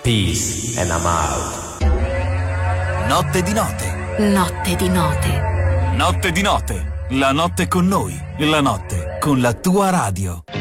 Peace and I'm out. Notte di note. Notte di note. Notte di note. La notte con noi. La notte con la tua radio.